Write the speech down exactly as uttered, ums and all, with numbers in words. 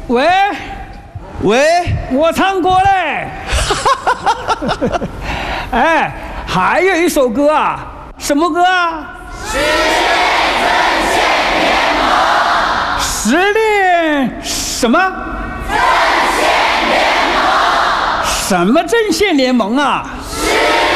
喂喂， 我唱歌嘞。哎，还有一首歌啊，什么歌啊？ 实力阵线联盟。 实力什么？ 阵线联盟。 什么阵线联盟啊？